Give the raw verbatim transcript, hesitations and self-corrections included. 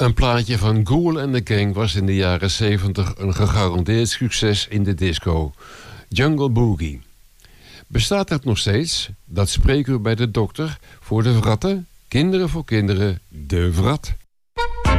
Een plaatje van Ghoul and the Gang was in de jaren zeventig een gegarandeerd succes in de disco. Jungle Boogie. Bestaat het nog steeds? Dat spreekuur bij de dokter voor de vratten. Kinderen voor kinderen, de vrat.